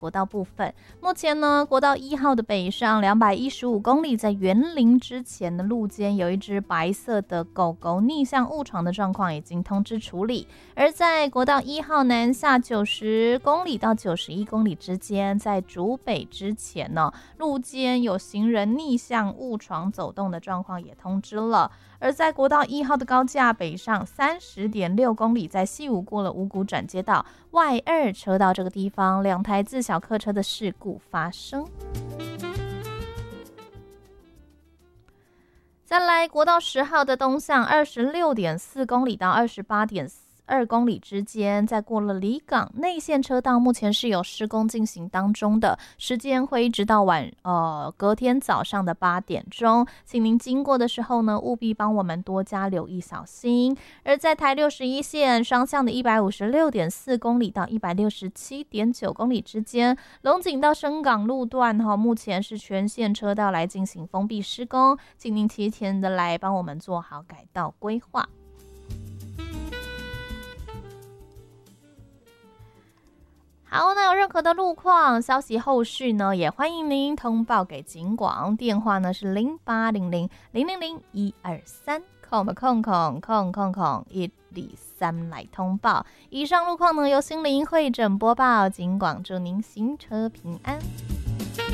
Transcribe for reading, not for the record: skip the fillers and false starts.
国道部分，目前呢，国道1号的北上215公里，在园林之前的路肩有一只白色的狗狗逆向误闯的状况已经通知处理，而在国道1号南下90公里到91公里之间，在竹北之前呢，路肩有行人逆向误闯走动的状况也通知了。而在国道1号的高架北上30.6公里，在西武过了五股转接道外2车道这个地方，2台自小客车的事故发生。再来国道10号的东向26.4公里到28.2公里之间，在过了离港内线车道，目前是有施工进行当中的，时间会一直到隔天早上的8点钟，请您经过的时候呢，务必帮我们多加留意小心。而在台61线双向的156.4公里到167.9公里之间，龙井到深港路段目前是全线车道来进行封闭施工，请您提前的来帮我们做好改道规划。好，那有任何的路况消息后续呢，也欢迎您通报给警广，电话呢是0800-000-123，空123来通报。以上路况呢由心灵会诊播报，警广祝您行车平安。